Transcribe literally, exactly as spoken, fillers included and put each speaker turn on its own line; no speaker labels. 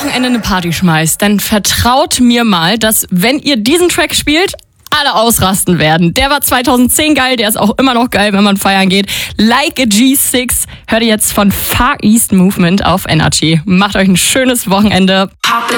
Wochenende eine Party schmeißt, dann vertraut mir mal, dass wenn ihr diesen Track spielt, alle ausrasten werden. Der war zweitausendzehn geil, der ist auch immer noch geil, wenn man feiern geht. Like a G six, hört ihr jetzt von Far East Movement auf Energy. Macht euch ein schönes Wochenende.